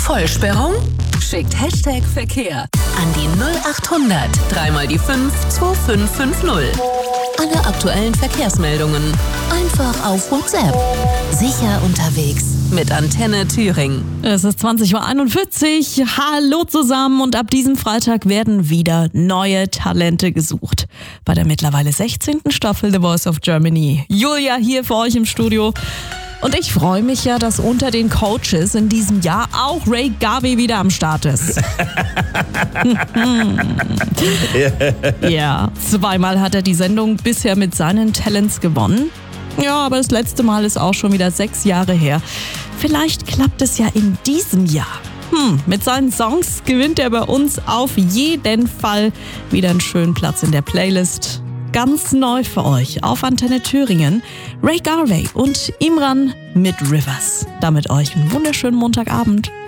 Vollsperrung? Schickt Hashtag Verkehr an die 0800 3 die 5 2550. Alle aktuellen Verkehrsmeldungen einfach auf WhatsApp. Sicher unterwegs mit Antenne Thüringen. Es ist 20:41 Uhr. Hallo zusammen und ab diesem Freitag werden wieder neue Talente gesucht. Bei der mittlerweile 16. Staffel The Voice of Germany. Julia hier für euch im Studio. Und ich freue mich ja, dass unter den Coaches in diesem Jahr auch Ray Garvey wieder am Start ist. Ja, zweimal hat er die Sendung bisher mit seinen Talents gewonnen. Ja, aber das letzte Mal ist auch schon wieder 6 Jahre her. Vielleicht klappt es ja in diesem Jahr. Mit seinen Songs gewinnt er bei uns auf jeden Fall wieder einen schönen Platz in der Playlist. Ganz neu für euch auf Antenne Thüringen. Ray Garvey und Imran mit Rivers. Damit euch einen wunderschönen Montagabend.